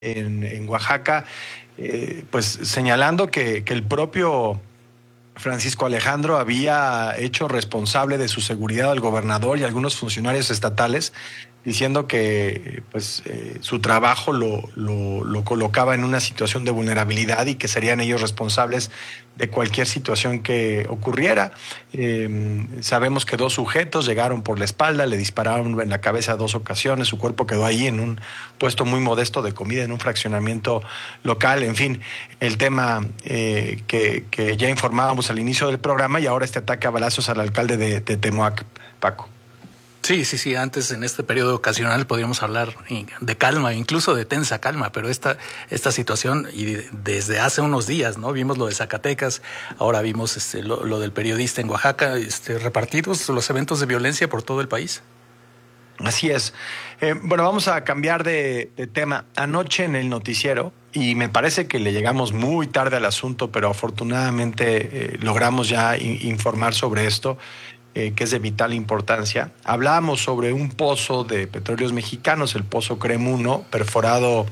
en Oaxaca, pues señalando que el propio Francisco Alejandro había hecho responsable de su seguridad al gobernador y algunos funcionarios estatales, diciendo que pues, su trabajo lo colocaba en una situación de vulnerabilidad y que serían ellos responsables de cualquier situación que ocurriera. Sabemos que dos sujetos llegaron por la espalda, le dispararon en la cabeza dos ocasiones, su cuerpo quedó ahí en un puesto muy modesto de comida, en un fraccionamiento local. En fin, el tema que ya informábamos al inicio del programa, y ahora este ataque a balazos al alcalde de Temoac, Paco. Sí. Antes, en este periodo ocasional, podríamos hablar de calma, incluso de tensa calma, pero esta situación, y desde hace unos días, ¿no? Vimos lo de Zacatecas, ahora vimos lo del periodista en Oaxaca, repartidos los eventos de violencia por todo el país. Así es. Bueno, vamos a cambiar de tema. Anoche en el noticiero, y me parece que le llegamos muy tarde al asunto, pero afortunadamente logramos ya informar sobre esto, que es de vital importancia. Hablábamos sobre un pozo de petróleos mexicanos, el pozo CREM 1, perforado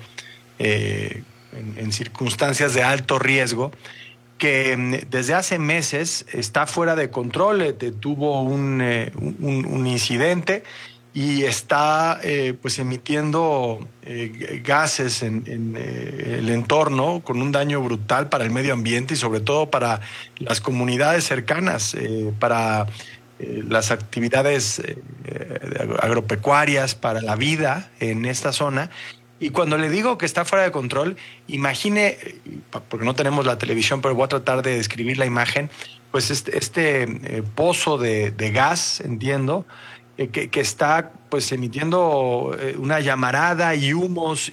en circunstancias de alto riesgo, que desde hace meses está fuera de control. Tuvo un incidente y está pues emitiendo gases en el entorno, con un daño brutal para el medio ambiente y sobre todo para las comunidades cercanas, para las actividades agropecuarias, para la vida en esta zona. Y cuando le digo que está fuera de control, imagine, porque no tenemos la televisión, pero voy a tratar de describir la imagen, pues este pozo de gas, entiendo, que está pues emitiendo una llamarada y humos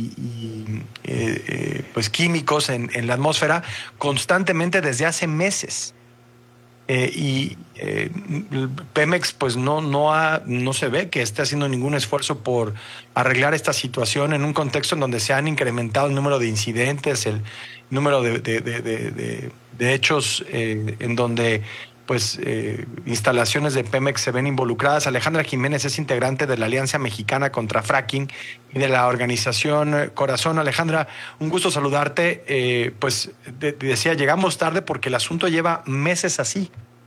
pues químicos en la atmósfera constantemente desde hace meses. Pemex pues no se ve que esté haciendo ningún esfuerzo por arreglar esta situación en un contexto en donde se han incrementado el número de incidentes, el número de hechos en donde pues instalaciones de Pemex se ven involucradas. Alejandra Jiménez es integrante de la Alianza Mexicana contra Fracking y de la organización Corazón. Alejandra, un gusto saludarte. Decía, llegamos tarde porque el asunto lleva meses así.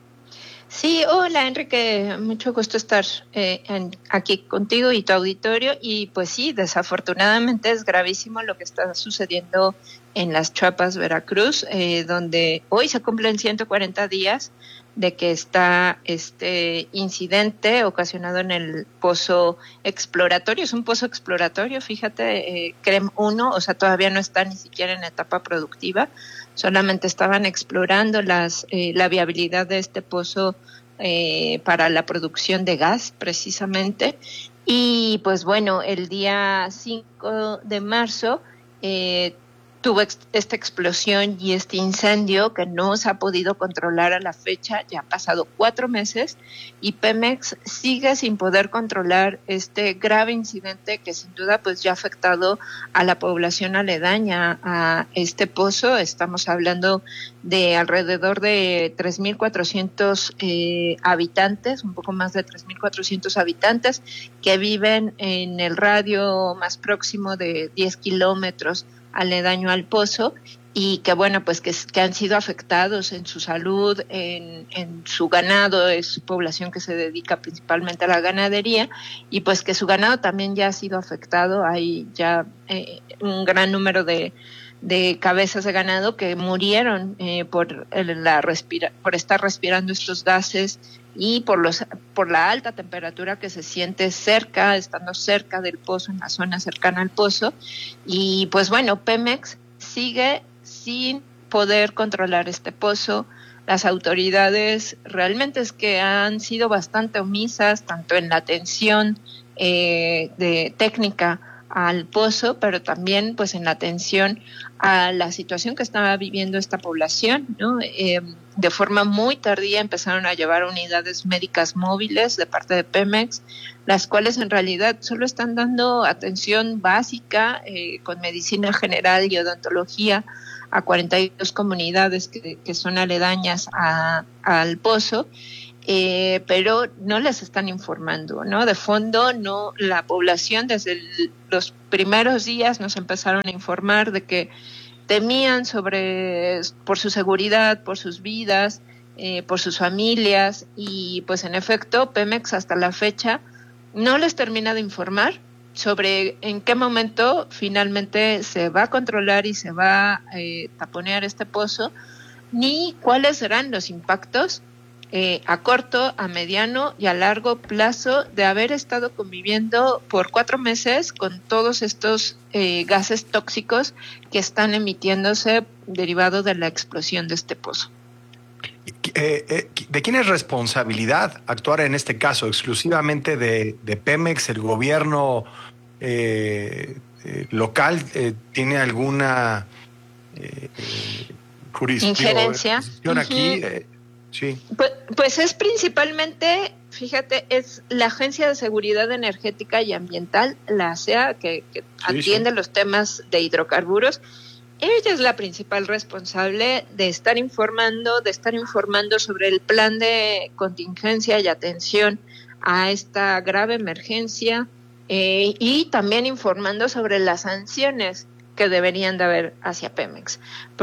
Sí, hola Enrique, mucho gusto estar aquí contigo y tu auditorio. Y pues sí, desafortunadamente es gravísimo lo que está sucediendo en Las Chuapas, Veracruz, donde hoy se cumplen 140 días de que está este incidente ocasionado en el pozo exploratorio. Es un pozo exploratorio, fíjate, CREM 1, o sea, todavía no está ni siquiera en etapa productiva, solamente estaban explorando la viabilidad de este pozo para la producción de gas, precisamente. Y pues bueno, el día 5 de marzo tuvo esta explosión y este incendio que no se ha podido controlar a la fecha. Ya han pasado 4 meses y Pemex sigue sin poder controlar este grave incidente que sin duda pues ya ha afectado a la población aledaña a este pozo. Estamos hablando de alrededor de 3,400 habitantes, un poco más de 3,400 habitantes que viven en el radio más próximo de 10 kilómetros aledaño al pozo, y que bueno, pues que han sido afectados en su salud, en su ganado. Es población que se dedica principalmente a la ganadería, y pues que su ganado también ya ha sido afectado. Hay ya un gran número de cabezas de ganado que murieron por estar respirando estos gases y por la alta temperatura que se siente estando cerca del pozo, en la zona cercana al pozo. Y pues bueno, Pemex sigue sin poder controlar este pozo. Las autoridades realmente es que han sido bastante omisas, tanto en la atención de técnica al pozo, pero también pues en la atención a la situación que estaba viviendo esta población, ¿no? De forma muy tardía empezaron a llevar unidades médicas móviles de parte de Pemex, las cuales en realidad solo están dando atención básica con medicina general y odontología a 42 comunidades que son aledañas al pozo. pero no les están informando, ¿no? De fondo, no, la población desde los primeros días nos empezaron a informar de que temían por su seguridad, por sus vidas, por sus familias, y pues en efecto Pemex hasta la fecha no les termina de informar sobre en qué momento finalmente se va a controlar y se va a taponear este pozo, ni cuáles serán los impactos a corto, a mediano y a largo plazo de haber estado conviviendo por 4 meses con todos estos gases tóxicos que están emitiéndose derivado de la explosión de este pozo. ¿De quién es responsabilidad actuar en este caso? ¿Exclusivamente de Pemex? ¿El gobierno local tiene alguna injerencia aquí? Sí. Pues es principalmente, fíjate, es la Agencia de Seguridad Energética y Ambiental, la ASEA, que atiende los temas de hidrocarburos. Ella es la principal responsable de estar informando sobre el plan de contingencia y atención a esta grave emergencia, y también informando sobre las sanciones que deberían de haber hacia Pemex,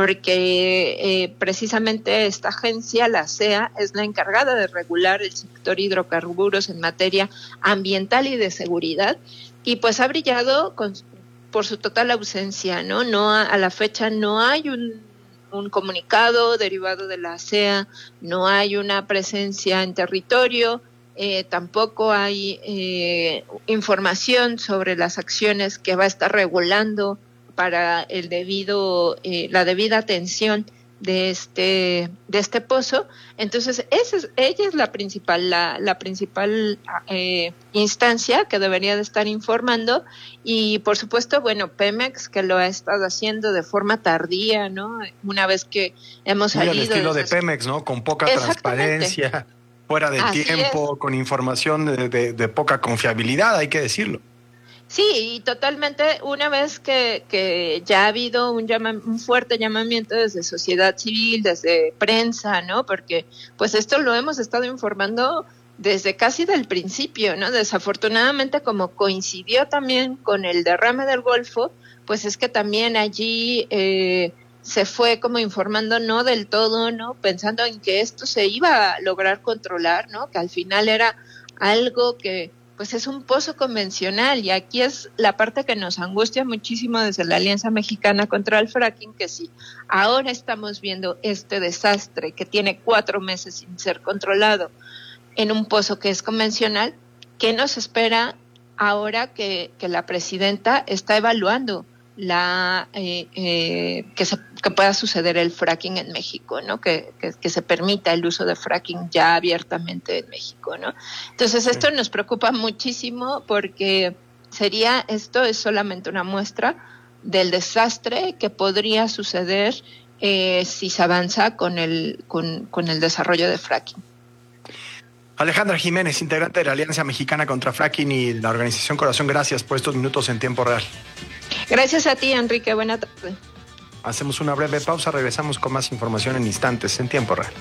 porque precisamente esta agencia, la ASEA, es la encargada de regular el sector hidrocarburos en materia ambiental y de seguridad, y pues ha brillado por su total ausencia, ¿no? A la fecha no hay un comunicado derivado de la ASEA, no hay una presencia en territorio, tampoco hay información sobre las acciones que va a estar regulando para la debida atención de este pozo. Entonces ella es la principal instancia que debería de estar informando, y por supuesto, bueno, Pemex, que lo ha estado haciendo de forma tardía, ¿no? Una vez que hemos salido... Al estilo de Pemex, ¿no? Con poca transparencia, fuera de tiempo, con información de poca confiabilidad, hay que decirlo. Sí, y totalmente, una vez que ya ha habido un fuerte llamamiento desde sociedad civil, desde prensa, ¿no? Porque pues esto lo hemos estado informando desde casi del principio, ¿no? Desafortunadamente, como coincidió también con el derrame del Golfo, pues es que también allí se fue como informando no del todo, ¿no? Pensando en que esto se iba a lograr controlar, ¿no? Que al final era algo que pues es un pozo convencional, y aquí es la parte que nos angustia muchísimo desde la Alianza Mexicana contra el Fracking, que si ahora estamos viendo este desastre que tiene 4 meses sin ser controlado en un pozo que es convencional, ¿qué nos espera ahora que la presidenta está evaluando que pueda suceder el fracking en México, ¿no? Que se permita el uso de fracking ya abiertamente en México, ¿no? Entonces esto nos preocupa muchísimo, porque esto es solamente una muestra del desastre que podría suceder si se avanza con el desarrollo de fracking. Alejandra Jiménez, integrante de la Alianza Mexicana contra Fracking y la organización Corazón, gracias por estos minutos en tiempo real. Gracias a ti, Enrique. Buena tarde. Hacemos una breve pausa, regresamos con más información en instantes, en tiempo real.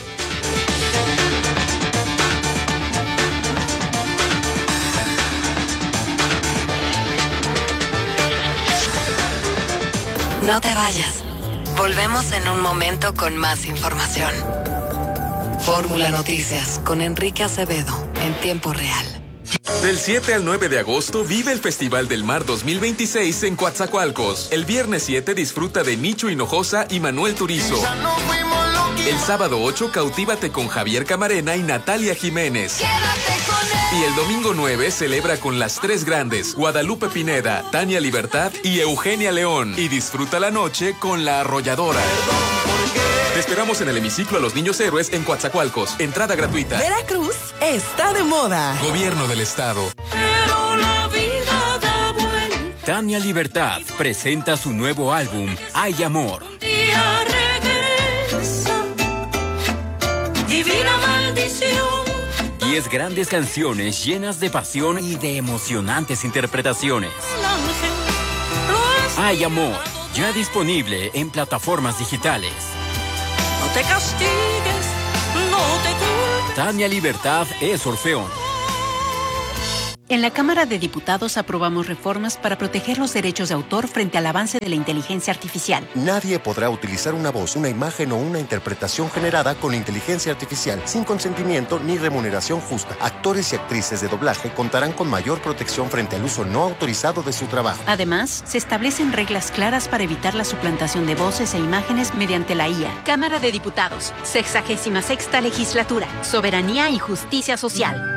No te vayas. Volvemos en un momento con más información. Fórmula Noticias con Enrique Acevedo en tiempo real. Del 7 al 9 de agosto vive el Festival del Mar 2026 en Coatzacoalcos. El viernes 7 disfruta de Nicho Hinojosa y Manuel Turizo. El sábado 8 cautívate con Javier Camarena y Natalia Jiménez. Y el domingo 9 celebra con las 3 grandes, Guadalupe Pineda, Tania Libertad y Eugenia León. Y disfruta la noche con La Arrolladora. Te esperamos en el hemiciclo a los Niños Héroes en Coatzacoalcos. Entrada gratuita. Veracruz está de moda. Gobierno del Estado. Pero la vida da vuelta. Tania Libertad presenta su nuevo álbum, Hay Amor. Un día regresa. Divina maldición. 10 grandes canciones llenas de pasión y de emocionantes interpretaciones. El ángel. Hay Amor, ya disponible en plataformas digitales. No te castigues, no te culpes. Tania Libertad es Orfeón. En la Cámara de Diputados aprobamos reformas para proteger los derechos de autor frente al avance de la inteligencia artificial. Nadie podrá utilizar una voz, una imagen o una interpretación generada con inteligencia artificial sin consentimiento ni remuneración justa. Actores y actrices de doblaje contarán con mayor protección frente al uso no autorizado de su trabajo. Además, se establecen reglas claras para evitar la suplantación de voces e imágenes mediante la IA. Cámara de Diputados, 66ª Legislatura, Soberanía y Justicia Social.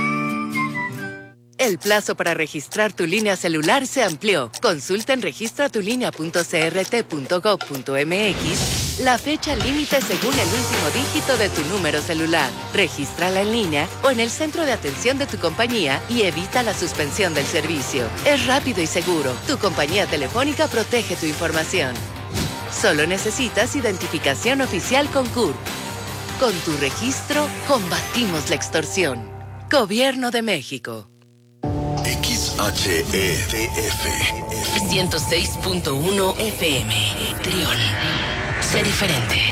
El plazo para registrar tu línea celular se amplió. Consulta en registratulinea.crt.gov.mx la fecha límite según el último dígito de tu número celular. Regístrala en línea o en el centro de atención de tu compañía y evita la suspensión del servicio. Es rápido y seguro. Tu compañía telefónica protege tu información. Solo necesitas identificación oficial con CURP. Con tu registro, combatimos la extorsión. Gobierno de México. XHEDF 106.1 FM. Trión. Sé diferente.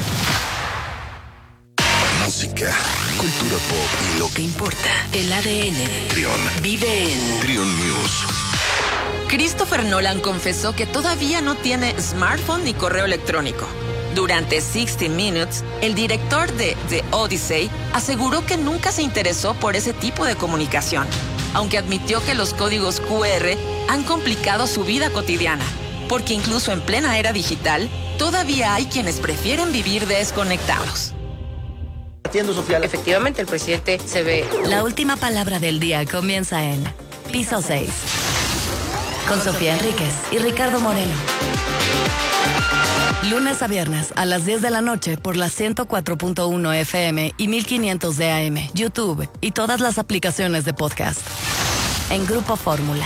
Música, cultura pop y lo que importa. El ADN. Trión. Vive en Trión News. Christopher Nolan confesó que todavía no tiene smartphone ni correo electrónico. Durante 60 Minutes, el director de The Odyssey aseguró que nunca se interesó por ese tipo de comunicación, aunque admitió que los códigos QR han complicado su vida cotidiana, porque incluso en plena era digital, todavía hay quienes prefieren vivir desconectados. Efectivamente, el presidente se ve. La última palabra del día comienza en Piso 6. Con Sofía Enríquez y Ricardo Moreno. Lunes a viernes a las 10 de la noche por la 104.1 FM y 1500 de AM, YouTube y todas las aplicaciones de podcast. En Grupo Fórmula.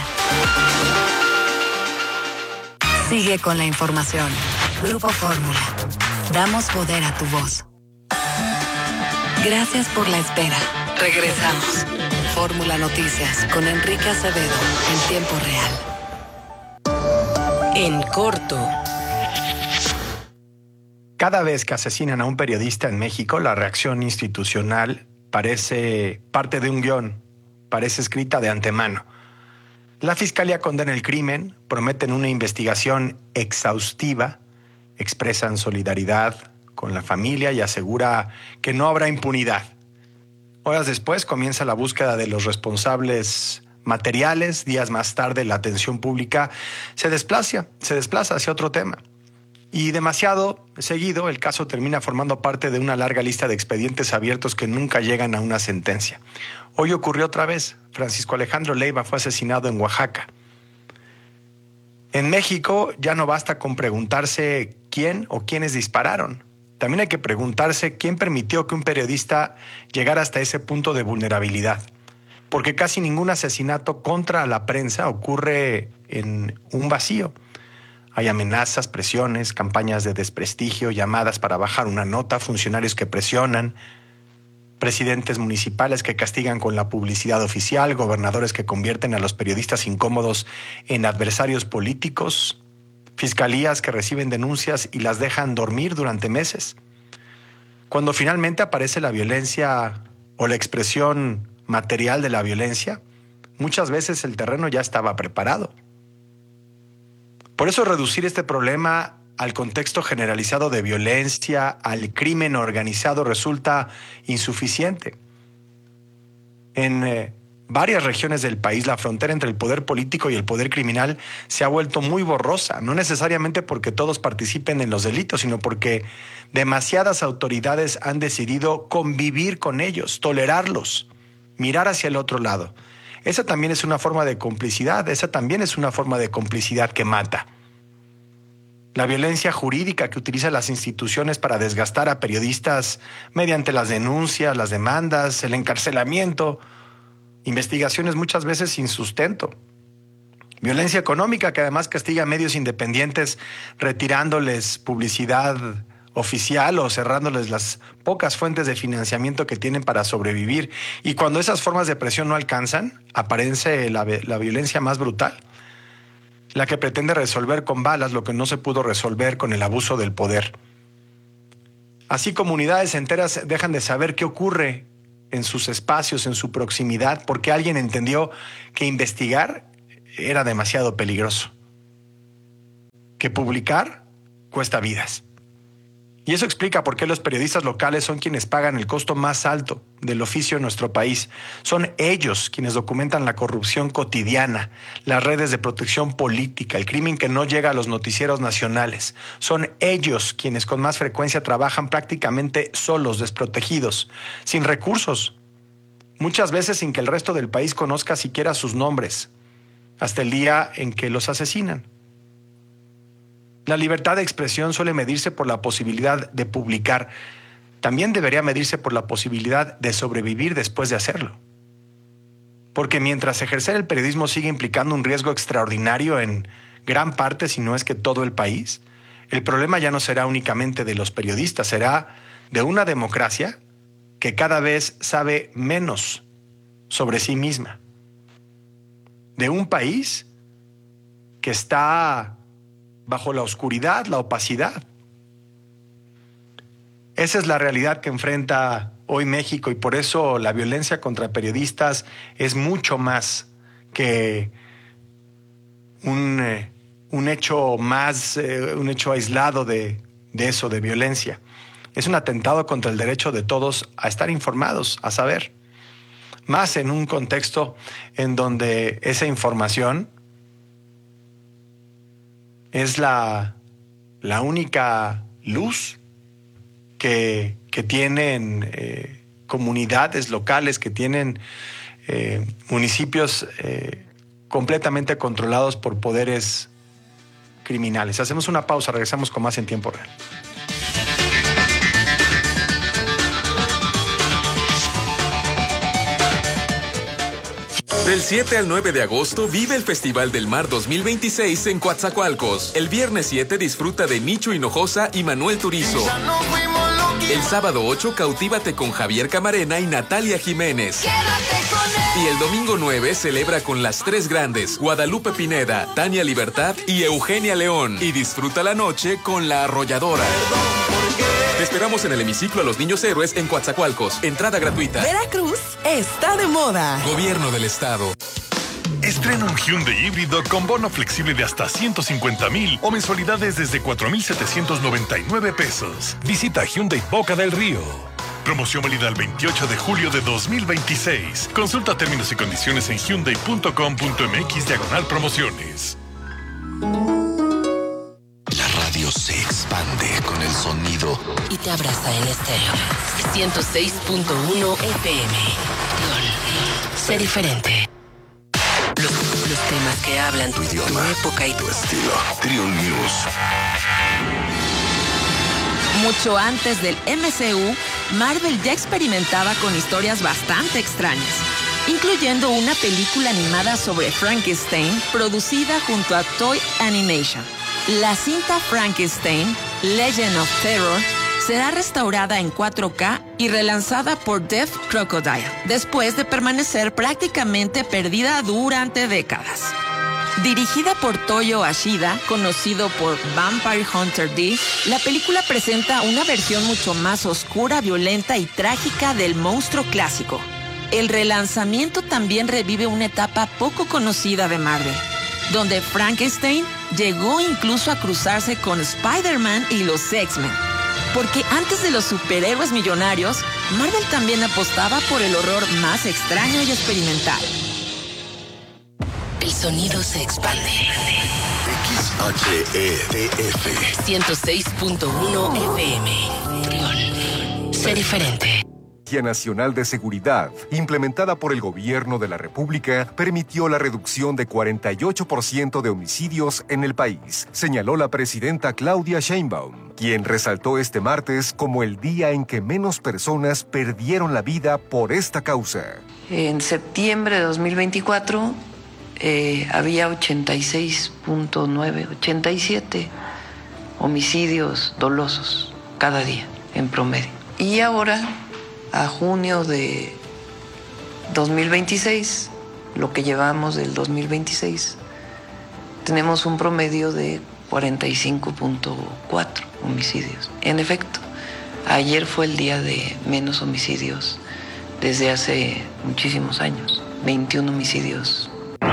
Sigue con la información. Grupo Fórmula. Damos poder a tu voz. Gracias por la espera. Regresamos. Fórmula Noticias con Enrique Acevedo en tiempo real. En corto. Cada vez que asesinan a un periodista en México, la reacción institucional parece parte de un guión, parece escrita de antemano. La Fiscalía condena el crimen, prometen una investigación exhaustiva, expresan solidaridad con la familia y asegura que no habrá impunidad. Horas después comienza la búsqueda de los responsables materiales. Días más tarde la atención pública se desplaza hacia otro tema. Y demasiado seguido el caso termina formando parte de una larga lista de expedientes abiertos que nunca llegan a una sentencia. Hoy ocurrió otra vez. Francisco Alejandro Leiva fue asesinado en Oaxaca. En México ya no basta con preguntarse quién o quiénes dispararon. También hay que preguntarse quién permitió que un periodista llegara hasta ese punto de vulnerabilidad. Porque casi ningún asesinato contra la prensa ocurre en un vacío. Hay amenazas, presiones, campañas de desprestigio, llamadas para bajar una nota, funcionarios que presionan, presidentes municipales que castigan con la publicidad oficial, gobernadores que convierten a los periodistas incómodos en adversarios políticos, fiscalías que reciben denuncias y las dejan dormir durante meses. Cuando finalmente aparece la violencia o la expresión material de la violencia, muchas veces el terreno ya estaba preparado. Por eso reducir este problema al contexto generalizado de violencia, al crimen organizado, resulta insuficiente. En varias regiones del país, la frontera entre el poder político y el poder criminal se ha vuelto muy borrosa, no necesariamente porque todos participen en los delitos, sino porque demasiadas autoridades han decidido convivir con ellos, tolerarlos, mirar hacia el otro lado. Esa también es una forma de complicidad, que mata. La violencia jurídica que utilizan las instituciones para desgastar a periodistas mediante las denuncias, las demandas, el encarcelamiento, investigaciones muchas veces sin sustento. Violencia económica que además castiga a medios independientes retirándoles publicidad oficial o cerrándoles las pocas fuentes de financiamiento que tienen para sobrevivir. Y cuando esas formas de presión no alcanzan, aparece la violencia más brutal, la que pretende resolver con balas lo que no se pudo resolver con el abuso del poder. Así comunidades enteras dejan de saber qué ocurre en sus espacios, en su proximidad, porque alguien entendió que investigar era demasiado peligroso, que publicar cuesta vidas. Y eso explica por qué los periodistas locales son quienes pagan el costo más alto del oficio en nuestro país. Son ellos quienes documentan la corrupción cotidiana, las redes de protección política, el crimen que no llega a los noticieros nacionales. Son ellos quienes con más frecuencia trabajan prácticamente solos, desprotegidos, sin recursos, muchas veces sin que el resto del país conozca siquiera sus nombres, hasta el día en que los asesinan. La libertad de expresión suele medirse por la posibilidad de publicar. También debería medirse por la posibilidad de sobrevivir después de hacerlo. Porque mientras ejercer el periodismo sigue implicando un riesgo extraordinario en gran parte, si no es que todo el país, el problema ya no será únicamente de los periodistas, será de una democracia que cada vez sabe menos sobre sí misma. De un país que está bajo la oscuridad, la opacidad. Esa es la realidad que enfrenta hoy México y por eso la violencia contra periodistas es mucho más que un hecho aislado de eso, de violencia. Es un atentado contra el derecho de todos a estar informados, a saber. Más en un contexto en donde esa información es la única luz que tienen comunidades locales, que tienen municipios completamente controlados por poderes criminales. Hacemos una pausa, regresamos con más en tiempo real. Del 7 al 9 de agosto vive el Festival del Mar 2026 en Coatzacoalcos. El viernes 7 disfruta de Nicho Hinojosa y Manuel Turizo. El sábado 8 cautívate con Javier Camarena y Natalia Jiménez. Y el domingo 9 celebra con las tres grandes, Guadalupe Pineda, Tania Libertad y Eugenia León. Y disfruta la noche con La Arrolladora. Te esperamos en el hemiciclo a los Niños Héroes en Coatzacoalcos. Entrada gratuita. Veracruz está de moda. Gobierno del Estado. Estrena un Hyundai híbrido con bono flexible de hasta 150,000 o mensualidades desde 4,799 pesos. Visita Hyundai Boca del Río. Promoción válida el 28 de julio de 2026. Consulta términos y condiciones en hyundai.com.mx/promociones. La radio se expande con el sonido y te abraza en estéreo. 106.1 FM. Sé diferente. Los temas que hablan tu idioma, tu época y tu estilo. Trion News. Mucho antes del MCU, Marvel ya experimentaba con historias bastante extrañas, incluyendo una película animada sobre Frankenstein producida junto a Toy Animation. La cinta Frankenstein, Legend of Terror, será restaurada en 4K y relanzada por Death Crocodile, después de permanecer prácticamente perdida durante décadas. Dirigida por Toyo Ashida, conocido por Vampire Hunter D, la película presenta una versión mucho más oscura, violenta y trágica del monstruo clásico. El relanzamiento también revive una etapa poco conocida de Marvel, donde Frankenstein llegó incluso a cruzarse con Spider-Man y los X-Men. Porque antes de los superhéroes millonarios, Marvel también apostaba por el horror más extraño y experimental. El sonido se expande. XHETF 106.1 FM. Sé diferente. La Estrategia Nacional de Seguridad, implementada por el Gobierno de la República, permitió la reducción de 48% de homicidios en el país, señaló la presidenta Claudia Sheinbaum, quien resaltó este martes como el día en que menos personas perdieron la vida por esta causa. En septiembre de 2024 había 86.9, 87 homicidios dolosos cada día en promedio. Y ahora, a junio de 2026, lo que llevamos del 2026, tenemos un promedio de 45.4 homicidios. En efecto, Ayer fue el día de menos homicidios desde hace muchísimos años, 21 homicidios.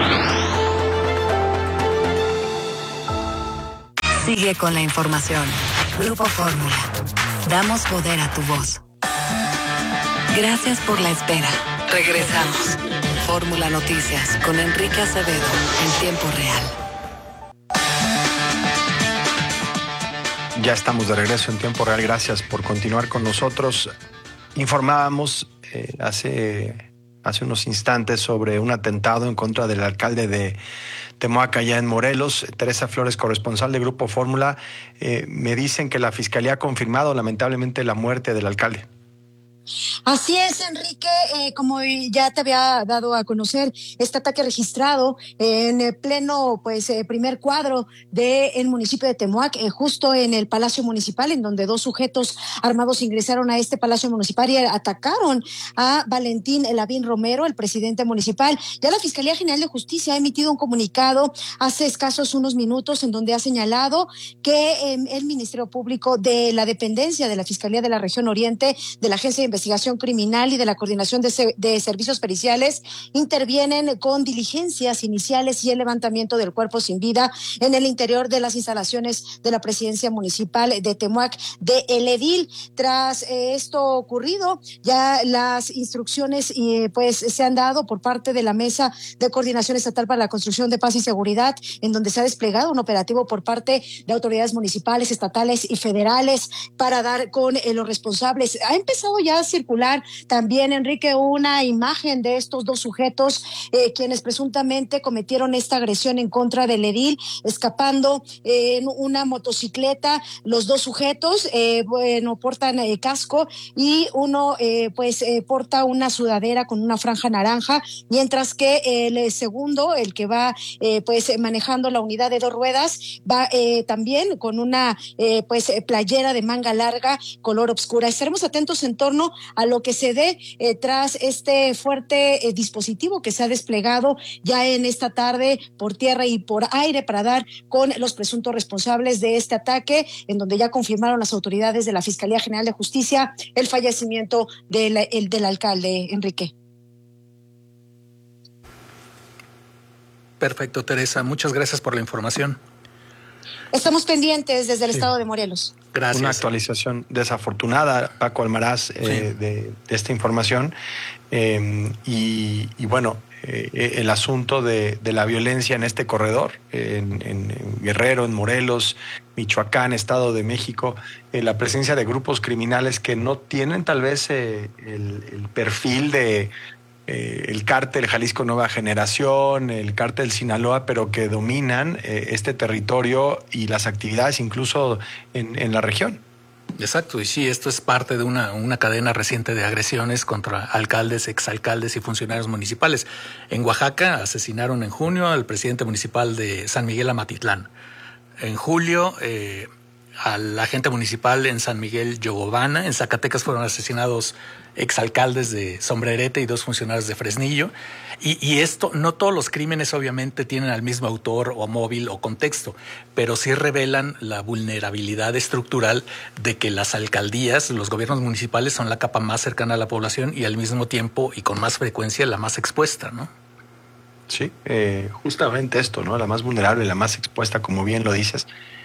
Sigue con la información. Grupo Fórmula. Damos poder a tu voz. Gracias por la espera. Regresamos. Fórmula Noticias con Enrique Acevedo en tiempo real. Ya estamos de regreso en tiempo real. Gracias por continuar con nosotros. Informábamos hace unos instantes sobre un atentado en contra del alcalde de Temoac, allá en Morelos. Teresa Flores, corresponsal de Grupo Fórmula, me dicen que la Fiscalía ha confirmado lamentablemente la muerte del alcalde. Así es, Enrique, como ya te había dado a conocer, este ataque registrado en pleno primer cuadro del municipio de Temoac, justo en el Palacio Municipal, en donde 2 sujetos armados ingresaron a este Palacio Municipal y atacaron a Valentín Lavín Romero, el presidente municipal. Ya la Fiscalía General de Justicia ha emitido un comunicado hace escasos unos minutos en donde ha señalado que el Ministerio Público de la dependencia de la Fiscalía de la Región Oriente, de la Agencia de Investigación Criminal y de la Coordinación de Servicios Periciales intervienen con diligencias iniciales y el levantamiento del cuerpo sin vida en el interior de las instalaciones de la Presidencia Municipal de Temoac de El Edil. Tras esto ocurrido, ya las instrucciones se han dado por parte de la Mesa de Coordinación Estatal para la Construcción de Paz y Seguridad, en donde se ha desplegado un operativo por parte de autoridades municipales, estatales y federales para dar con los responsables. Ha empezado ya a circular también, Enrique, una imagen de estos 2 sujetos quienes presuntamente cometieron esta agresión en contra del edil, escapando en una motocicleta. Los 2 sujetos portan casco y uno porta una sudadera con una franja naranja, mientras que el segundo, el que va manejando la unidad de 2 ruedas, va también con una playera de manga larga color oscura. Estaremos atentos en torno a lo que se dé tras este fuerte dispositivo que se ha desplegado ya en esta tarde por tierra y por aire para dar con los presuntos responsables de este ataque, en donde ya confirmaron las autoridades de la Fiscalía General de Justicia el fallecimiento del alcalde, Enrique. Perfecto, Teresa. Muchas gracias por la información. Estamos pendientes desde el estado de Morelos. Gracias. Una actualización desafortunada, Paco Almaraz, de esta información. Y bueno, el asunto de la violencia en este corredor, en Guerrero, en Morelos, Michoacán, Estado de México, la presencia de grupos criminales que no tienen tal vez el perfil de el cártel Jalisco Nueva Generación, el cártel Sinaloa, pero que dominan este territorio y las actividades incluso en la región. Exacto, y sí, esto es parte de una cadena reciente de agresiones contra alcaldes, exalcaldes y funcionarios municipales. En Oaxaca asesinaron en junio al presidente municipal de San Miguel Amatitlán. En julio, al agente municipal en San Miguel Yogobana. En Zacatecas fueron asesinados exalcaldes de Sombrerete y 2 funcionarios de Fresnillo. Y esto, no todos los crímenes obviamente tienen al mismo autor o móvil o contexto, pero sí revelan la vulnerabilidad estructural de que las alcaldías, los gobiernos municipales son la capa más cercana a la población y al mismo tiempo y con más frecuencia la más expuesta, ¿no? Sí, justamente esto, ¿no? La más vulnerable, la más expuesta, como bien lo dices.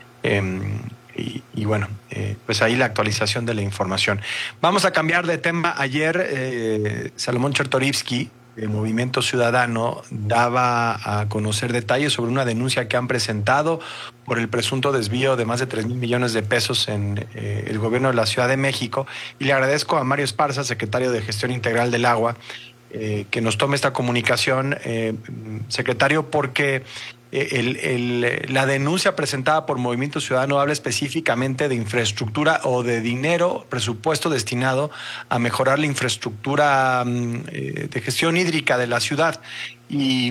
Y bueno, pues ahí la actualización de la información. Vamos a cambiar de tema. Ayer Salomón Chertorivsky, el Movimiento Ciudadano, daba a conocer detalles sobre una denuncia que han presentado por el presunto desvío de más de 3,000 millones de pesos en el gobierno de la Ciudad de México. Y le agradezco a Mario Esparza, secretario de Gestión Integral del Agua, que nos tome esta comunicación, secretario, porque la denuncia presentada por Movimiento Ciudadano habla específicamente de infraestructura o de dinero, presupuesto destinado a mejorar la infraestructura de gestión hídrica de la ciudad. Y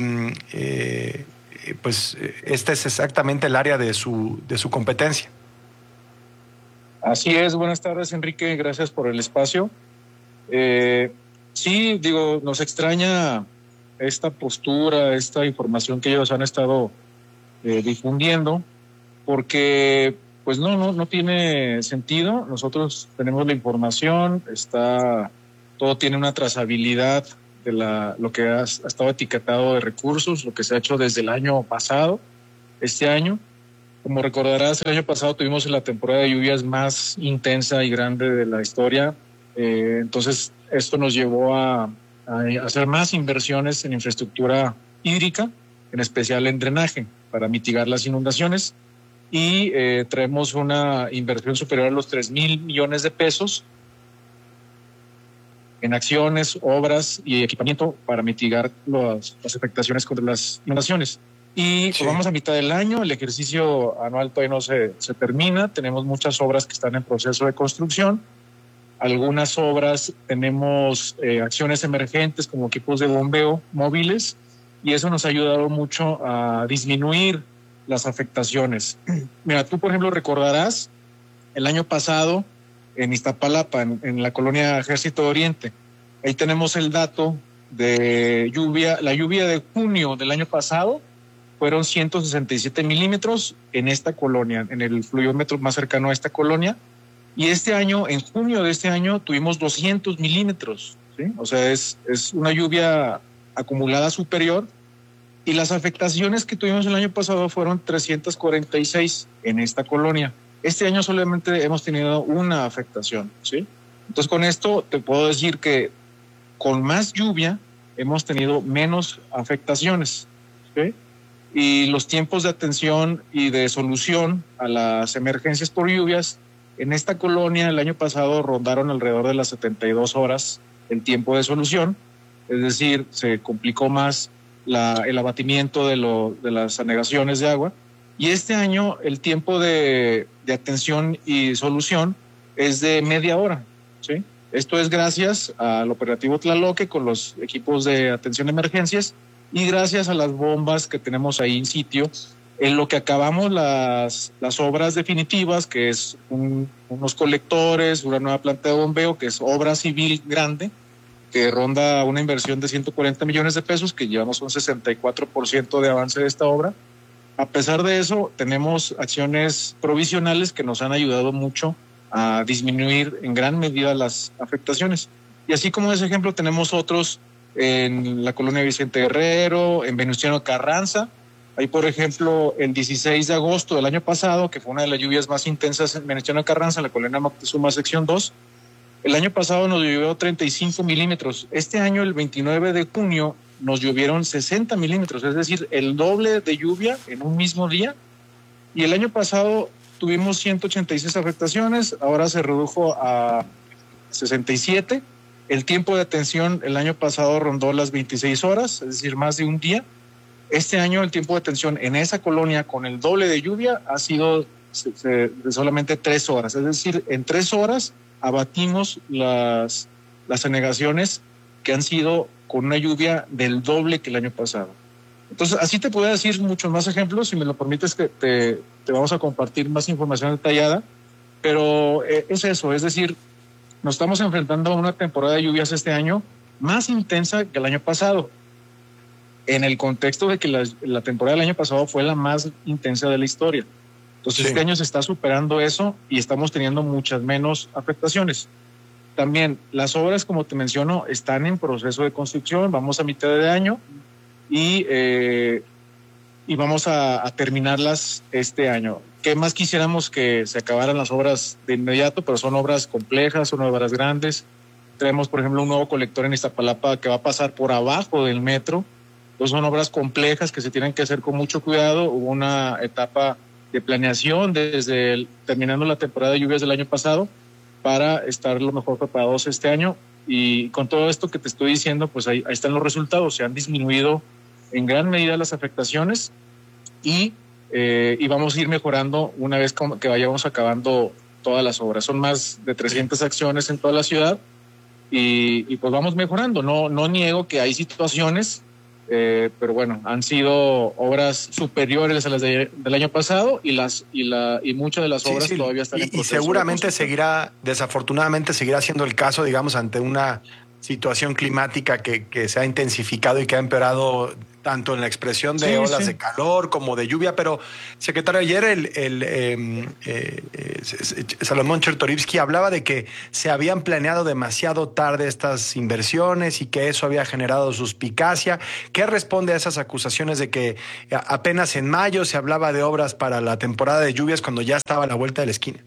pues este es exactamente el área de su competencia. Así es, buenas tardes, Enrique, gracias por el espacio. Sí, digo, nos extraña esta postura, esta información que ellos han estado difundiendo, porque pues no tiene sentido. Nosotros tenemos la información, todo tiene una trazabilidad de lo que ha estado etiquetado de recursos, lo que se ha hecho desde el año pasado, este año. Como recordarás, el año pasado tuvimos la temporada de lluvias más intensa y grande de la historia. Entonces, esto nos llevó a hacer más inversiones en infraestructura hídrica, en especial en drenaje, para mitigar las inundaciones. Y traemos una inversión superior a los 3,000 millones de pesos en acciones, obras y equipamiento para mitigar las afectaciones contra las inundaciones. Y pues vamos a mitad del año, el ejercicio anual todavía no se termina, tenemos muchas obras que están en proceso de construcción, algunas obras tenemos acciones emergentes como equipos de bombeo móviles, y eso nos ha ayudado mucho a disminuir las afectaciones. Mira, tú por ejemplo recordarás el año pasado en Iztapalapa, en la colonia Ejército Oriente, ahí tenemos el dato de lluvia, la lluvia de junio del año pasado fueron 167 milímetros en esta colonia, en el fluviómetro más cercano a esta colonia, y este año, en junio de este año, tuvimos 200 milímetros, ¿sí? O sea, es una lluvia acumulada superior, y las afectaciones que tuvimos el año pasado fueron 346 en esta colonia. Este año solamente hemos tenido una afectación, ¿sí? Entonces, con esto te puedo decir que con más lluvia hemos tenido menos afectaciones, ¿sí? Y los tiempos de atención y de solución a las emergencias por lluvias en esta colonia el año pasado rondaron alrededor de las 72 horas el tiempo de solución, es decir, se complicó más el abatimiento de las anegaciones de agua, y este año el tiempo de atención y solución es de media hora, ¿sí? Esto es gracias al operativo Tlaloque con los equipos de atención de emergencias y gracias a las bombas que tenemos ahí en sitio, en lo que acabamos las obras definitivas, que es unos colectores, una nueva planta de bombeo, que es obra civil grande, que ronda una inversión de 140 millones de pesos, que llevamos un 64% de avance de esta obra. A pesar de eso, tenemos acciones provisionales que nos han ayudado mucho a disminuir en gran medida las afectaciones. Y así como ese ejemplo, tenemos otros en la colonia Vicente Guerrero, en Venustiano Carranza. Ahí, por ejemplo, el 16 de agosto del año pasado, que fue una de las lluvias más intensas en Venustiano Carranza, en la colonia Moctezuma, sección 2, el año pasado nos llovió 35 milímetros. Este año, el 29 de junio, nos llovieron 60 milímetros, es decir, el doble de lluvia en un mismo día. Y el año pasado tuvimos 186 afectaciones, ahora se redujo a 67. El tiempo de atención el año pasado rondó las 26 horas, es decir, más de un día. Este año el tiempo de atención en esa colonia con el doble de lluvia ha sido de solamente 3 horas, es decir, en 3 horas abatimos las anegaciones que han sido con una lluvia del doble que el año pasado. Entonces, así te puedo decir muchos más ejemplos, si me lo permites que te vamos a compartir más información detallada, pero es eso, es decir, nos estamos enfrentando a una temporada de lluvias este año más intensa que el año pasado, en el contexto de que la temporada del año pasado fue la más intensa de la historia. Entonces, Este año se está superando eso y estamos teniendo muchas menos afectaciones. También las obras, como te menciono, están en proceso de construcción, vamos a mitad de año y vamos a terminarlas este año. ¿Qué más quisiéramos que se acabaran las obras de inmediato? Pero son obras complejas, son obras grandes. Tenemos, por ejemplo, un nuevo colector en Iztapalapa que va a pasar por abajo del metro. Entonces son obras complejas que se tienen que hacer con mucho cuidado. Hubo una etapa de planeación terminando la temporada de lluvias del año pasado para estar lo mejor preparados este año, y con todo esto que te estoy diciendo, pues ahí están los resultados. Se han disminuido en gran medida las afectaciones y vamos a ir mejorando una vez que vayamos acabando todas las obras. Son más de 300 acciones en toda la ciudad y pues vamos mejorando. No niego que hay situaciones, pero bueno, han sido obras superiores a las del año pasado y muchas de las obras todavía están en proceso. Y seguramente desafortunadamente seguirá siendo el caso, digamos, ante una situación climática que se ha intensificado y que ha empeorado tanto en la expresión de olas de calor como de lluvia. Pero, secretario, ayer Salomón Chertorivsky hablaba de que se habían planeado demasiado tarde estas inversiones y que eso había generado suspicacia. ¿Qué responde a esas acusaciones de que apenas en mayo se hablaba de obras para la temporada de lluvias cuando ya estaba a la vuelta de la esquina?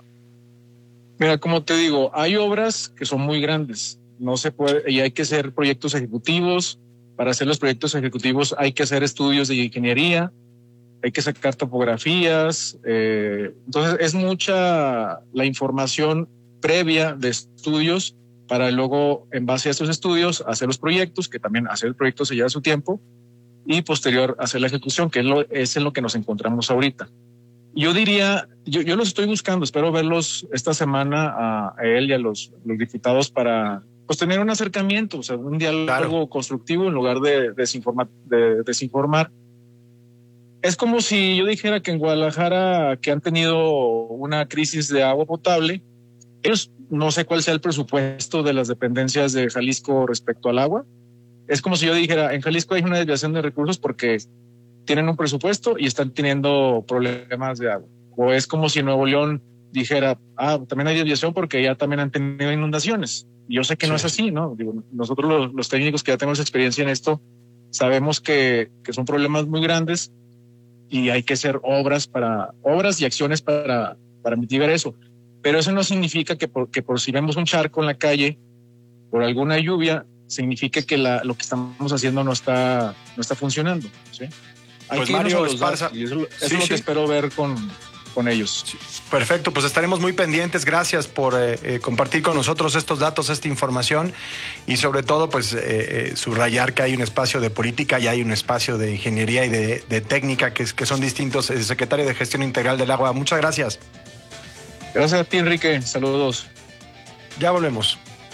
Mira, como te digo, hay obras que son muy grandes, no se puede, y hay que hacer proyectos ejecutivos. Para hacer los proyectos ejecutivos hay que hacer estudios de ingeniería, hay que sacar topografías. Entonces es mucha la información previa de estudios para luego, en base a estos estudios, hacer los proyectos, que también hacer el proyecto se lleva su tiempo, y posterior hacer la ejecución, que es en lo que nos encontramos ahorita. Yo diría, yo los estoy buscando, espero verlos esta semana a él y a los diputados para pues tener un acercamiento, o sea, un diálogo constructivo en lugar de desinformar. Es como si yo dijera que en Guadalajara, que han tenido una crisis de agua potable, ellos no sé cuál sea el presupuesto de las dependencias de Jalisco respecto al agua. Es como si yo dijera, en Jalisco hay una desviación de recursos porque tienen un presupuesto y están teniendo problemas de agua. O es como si Nuevo León dijera, también hay desviación porque ya también han tenido inundaciones. Yo sé que no es así, ¿no? Digo, nosotros los técnicos que ya tenemos experiencia en esto, sabemos que son problemas muy grandes y hay que hacer obras y acciones para mitigar eso. Pero eso no significa que por si vemos un charco en la calle por alguna lluvia, significa que lo que estamos haciendo no está funcionando, ¿sí? Hay Pues que irnos Mario a los Esparza, datos, y eso es lo que espero ver con ellos. Sí. Perfecto, pues estaremos muy pendientes. Gracias por compartir con nosotros estos datos, esta información y sobre todo pues subrayar que hay un espacio de política y hay un espacio de ingeniería y de técnica que son distintos. El secretario de Gestión Integral del Agua, muchas gracias. Gracias a ti, Enrique. Saludos. Ya volvemos.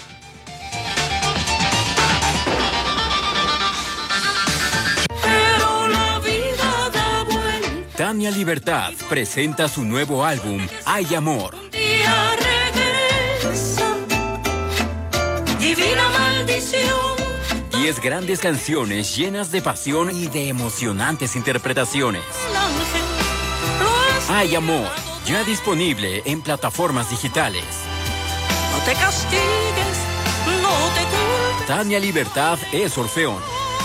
Tania Libertad presenta su nuevo álbum, Hay Amor. Divina maldición. 10 grandes canciones llenas de pasión y de emocionantes interpretaciones. Hay Amor, ya disponible en plataformas digitales. No te castigues, no te culpes. Tania Libertad es Orfeón.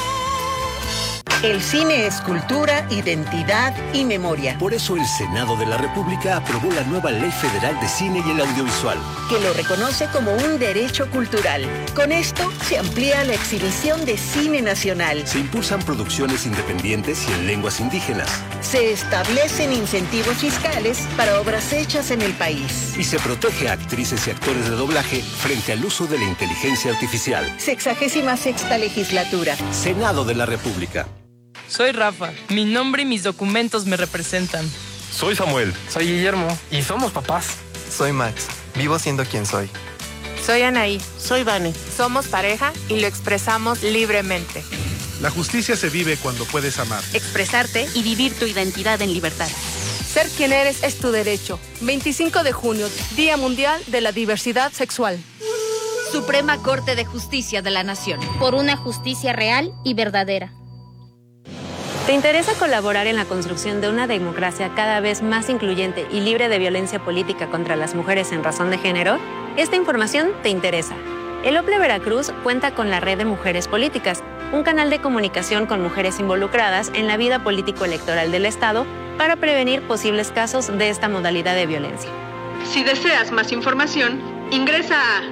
El cine es cultura, identidad y memoria. Por eso el Senado de la República aprobó la nueva Ley Federal de Cine y el Audiovisual, que lo reconoce como un derecho cultural. Con esto se amplía la exhibición de cine nacional. Se impulsan producciones independientes y en lenguas indígenas. Se establecen incentivos fiscales para obras hechas en el país. Y se protege a actrices y actores de doblaje frente al uso de la inteligencia artificial. 66ª legislatura. Senado de la República. Soy Rafa. Mi nombre y mis documentos me representan. Soy Samuel. Soy Guillermo. Y somos papás. Soy Max. Vivo siendo quien soy. Soy Anaí. Soy Vane. Somos pareja y lo expresamos libremente. La justicia se vive cuando puedes amar. Expresarte y vivir tu identidad en libertad. Ser quien eres es tu derecho. 25 de junio, Día Mundial de la Diversidad Sexual. Suprema Corte de Justicia de la Nación. Por una justicia real y verdadera. ¿Te interesa colaborar en la construcción de una democracia cada vez más incluyente y libre de violencia política contra las mujeres en razón de género? Esta información te interesa. El OPLE Veracruz cuenta con la Red de Mujeres Políticas, un canal de comunicación con mujeres involucradas en la vida político-electoral del Estado para prevenir posibles casos de esta modalidad de violencia. Si deseas más información, ingresa a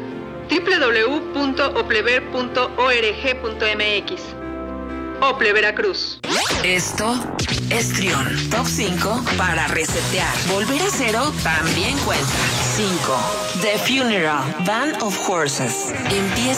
www.oplever.org.mx. Ople Veracruz. Esto es Trión. Top 5 para resetear. Volver a cero también cuenta. 5. The Funeral, Band of Horses. Empieza